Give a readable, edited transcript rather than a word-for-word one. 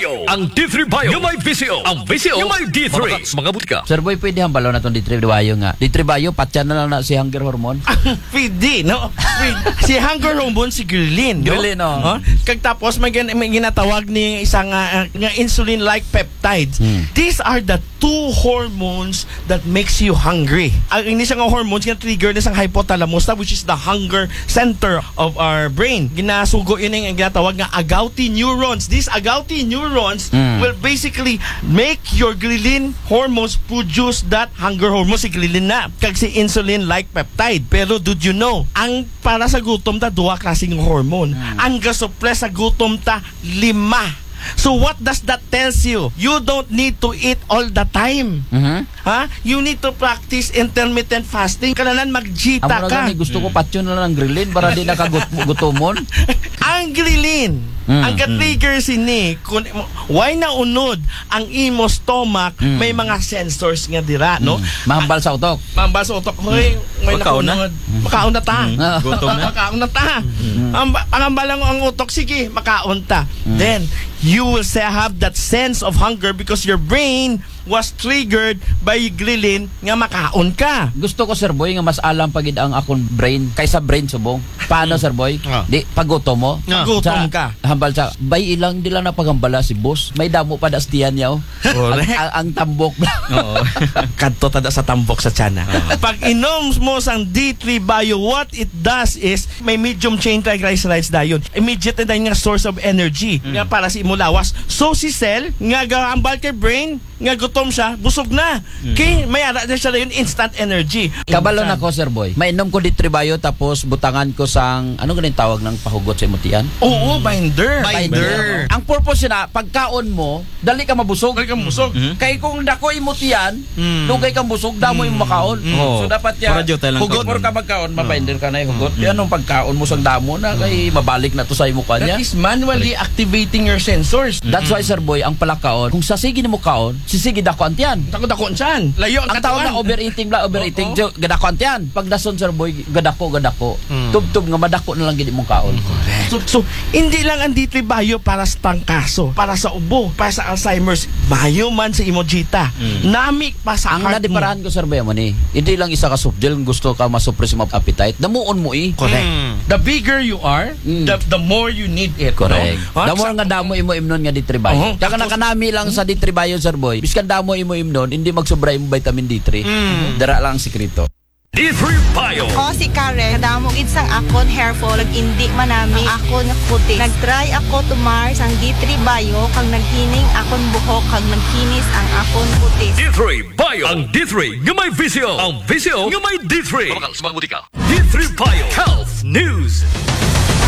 Visio. Ang D3 Bio yung may Visio. Ang Visio yung may D3. Mga butika. Sir Boy, pwede hambalaw na itong D3 Bio nga. D3 Bio, patyan na lang na si hunger hormone. Pwede, no? Si hunger hormone, si ghrelin, no? Ghrelin, no? Huh? Kag tapos may ginatawag ni isang nga insulin-like peptides. These are the two hormones that makes you hungry. Ang ini nga hormones nga trigger ni sang hypothalamus which is the hunger center of our brain. Ginasugo yun ang ginatawag nga agouti neurons. These agouti neurons will basically make your ghrelin hormones produce that hunger hormone si ghrelin na kag si insulin-like peptide. Pero did you know, ang para sa gutom ta duha klaseng hormone. Ang gasuppress sa gutom ta 5. So what does that tells you? You don't need to eat all the time. Ha? You need to practice intermittent fasting. Kailangan mag-jita Amo ka. na gusto ko patyon na lang ng ghrelin para di nakagutomon. Ang ghrelin, ang ka-trigger sini, why na unod ang imo stomach, may mga sensors nga dira, no? Mahambal sa utok. Mambal sa utok, hoy, may Makaon na. nakunod. Makaon na ta. Gutom na. Makaon na ta. Ang balang ang utok, sige, makaon ta. Then, you will have that sense of hunger because your brain was triggered by ghrelin nga makaon ka. Gusto ko, Sir Boy, nga mas alam pagid ang akong brain kaysa brain subong. Paano, Sir Boy? Di, pagutom mo. Gutom ka. Hambal sa, bay ilang dila na pagambala si boss. May damo pa dastiyan yaw. ang tambok. Oo. Kadto tada sa tambok sa tiyan. Pag inom mo sang D3 Bio, what it does is may medium chain triglycerides dayon. Immediate na nga source of energy nga para sa imulawas. So si cell nga gahambal kay brain nga gutom siya, busog na. Kay may ara na siya yun instant energy. Kabalo na ko, Sir Boy. Mainom ko D3 Bio tapos butangan ko sang ano ganing tawag ng pahugot sa imutian? Oo, binder. Ang purpose na pagkaon mo, dali ka mabusog. Dali ka busog. Kay kung dako imutian, dugay kang busog, damo yung makaon. Oo. So dapat ya Para diyo tayo lang hugot kaon. or ka magkaon, mabinder ka na yung hugot. Yan ang pagkaon mo sang damo na kay mabalik na to sa imo kanya. That is manually activating your sensors. That's why, Sir Boy, ang palakaon, kung sasigi mo kaon, sisigi dako antiyan. Dako-dako siyan. Layo ang Ang tawag na katawan. overeating overeating. Oo. Gadako antiyan. Pag dason, Sir Boy, gadako. Tub-tub nga madako na lang gid imong kaon. So, hindi lang ang D3 Bio para sa tangkaso, para sa ubo, para sa Alzheimer's, Bio man sa imojita. Nami pa sa Ang heart mo. nadiparahan ko, Sir Boy, mo ni, hindi lang isa ka subdil kung gusto ka masuppress yung appetite. Damuon mo Correct. The bigger you are, the more you need it. Correct. No? Damo nga damo imo imnon nga D3 Bio. Kaya nakanami lang sa D3 Bio, Sir Boy. Biskan damo imo imnon, hindi magsobra imo vitamin D3. Dara lang ang sikreto. D3 Bio. O si Karen, kadamo gid sang akon hair fall, indi manami ang akon nga kutis. Nagtry ako tumar sang D3 Bio kang naghining akon buhok kang nagkinis ang akon kutis. D3 Bio. Ang D3 yung may Visio. Ang Visio yung may D3. Mga butika. D3 Bio. Health News.